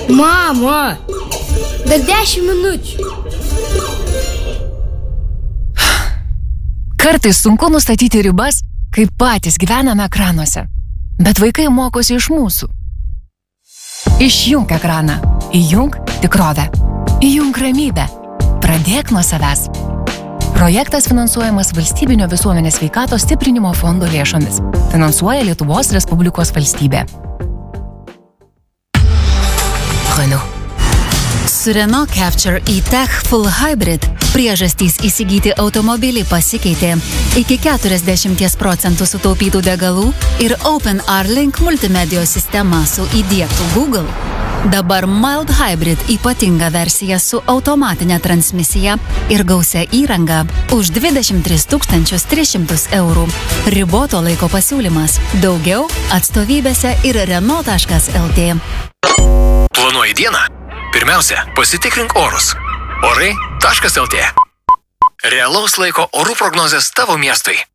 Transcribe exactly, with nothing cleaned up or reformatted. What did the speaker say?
Mama, dar dešimt minučių. Kartais sunku nustatyti ribas, kai patys gyvename ekranuose. Bet vaikai mokosi iš mūsų. Išjunk ekraną. Įjunk tikrovę. Įjunk ramybę. Pradėk nuo savęs. Projektas finansuojamas Valstybinio visuomenės sveikatos stiprinimo fondo lėšomis. Finansuoja Lietuvos Respublikos valstybė. Renault. Su Renault Capture E-Tech Full Hybrid priežastys įsigyti automobilį pasikeitė. Iki keturiasdešimt procentų sutaupytų degalų ir OpenR-Link multimedijos sistema su įdiegtų Google. Dabar Mild Hybrid ypatinga versija su automatinė transmisija ir gausia įranga už dvidešimt tris tūkstančius tris šimtus eurų. Riboto laiko pasiūlymas. Daugiau atstovybėse ir Renault taškas el tė. Planuoji dieną? Pirmiausia, pasitikrink orus. Orai taškas el tė. Realaus laiko orų prognozės tavo miestui.